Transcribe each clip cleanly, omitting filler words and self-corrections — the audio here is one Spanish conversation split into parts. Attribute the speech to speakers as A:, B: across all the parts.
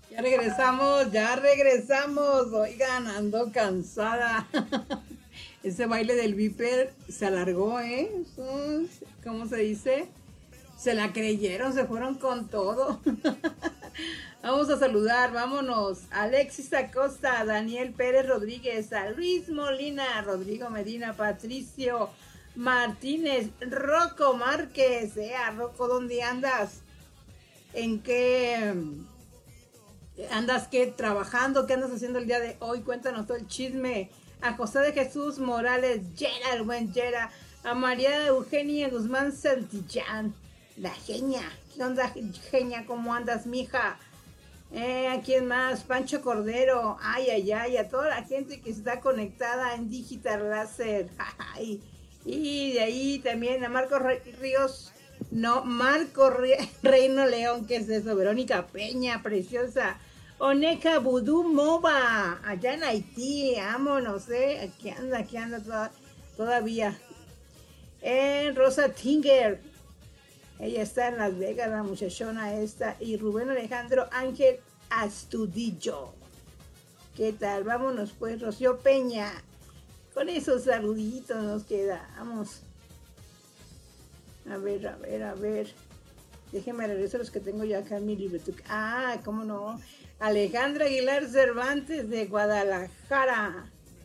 A: Ya regresamos. Oigan, ando cansada. Ese baile del Viper se alargó, ¿eh? ¿Cómo se dice? Se la creyeron, se fueron con todo. Vamos a saludar, vámonos. Alexis Acosta, Daniel Pérez Rodríguez, a Luis Molina, Rodrigo Medina, Patricio Martínez, Rocco Márquez. Rocco, ¿dónde andas? ¿En qué andas? ¿Qué trabajando? ¿Qué andas haciendo el día de hoy? Cuéntanos todo el chisme. A José de Jesús Morales, Yera, el buen Yera. A María Eugenia Guzmán Santillán, la genia. ¿Qué onda, genia? ¿Cómo andas, mija? ¿A quién más? Pancho Cordero. Ay. A toda la gente que está conectada en Digital Láser. Y de ahí también a Marcos Ríos. No, Reino León, ¿qué es eso? Verónica Peña, preciosa. Oneca Vudú Mova, allá en Haití, vámonos, aquí anda todavía. Rosa Tinger, ella está en Las Vegas, la muchachona esta. Y Rubén Alejandro Ángel Astudillo. ¿Qué tal? Vámonos pues, Rocío Peña. Con esos saluditos nos quedamos. A ver. Déjenme regresar los que tengo ya acá en mi libreto. ¿Cómo no? Alejandra Aguilar Cervantes de Guadalajara.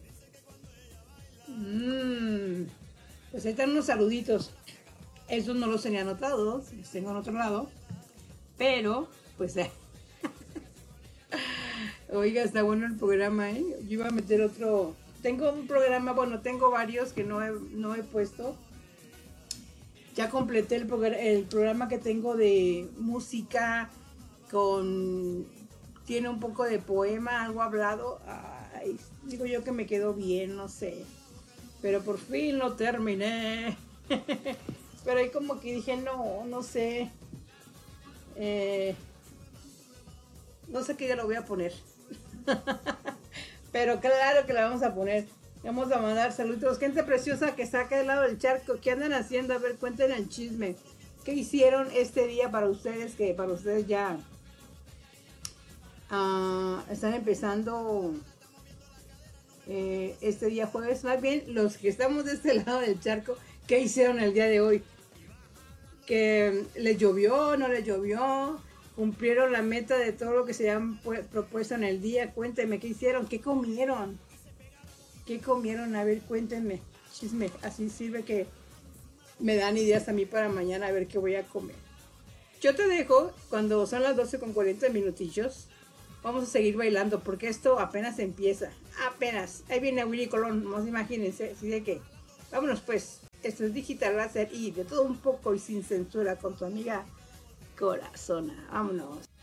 A: Pues ahí están unos saluditos. Esos no los tenía anotados, los tengo en otro lado. Pero, pues... Oiga, está bueno el programa, ¿eh? Yo iba a meter otro... Tengo un programa, bueno, tengo varios que no he puesto. Ya completé el programa que tengo de música tiene un poco de poema, algo hablado. Digo yo que me quedó bien, no sé. Pero por fin lo terminé. Pero ahí como que dije, no sé. No sé qué ya lo voy a poner. Pero claro que la vamos a poner. Vamos a mandar saludos. Gente preciosa que está acá del lado del charco. ¿Qué andan haciendo? A ver, cuenten el chisme. ¿Qué hicieron este día para ustedes? Que para ustedes ya están empezando este día jueves. Más bien, los que estamos de este lado del charco, ¿qué hicieron el día de hoy? ¿Que les llovió? ¿No les llovió? ¿Cumplieron la meta de todo lo que se han propuesto en el día? Cuéntenme, ¿qué hicieron? ¿Qué comieron? ¿Qué comieron? A ver, cuéntenme. Chisme. Así sirve que me dan ideas a mí para mañana a ver qué voy a comer. Yo te dejo cuando son las 12 con 40 minutillos. Vamos a seguir bailando porque esto apenas empieza. Apenas. Ahí viene Willy Colón. No imagínense. Así de que vámonos pues. Esto es Digital Láser y de todo un poco y sin censura con tu amiga Corazona. Vámonos.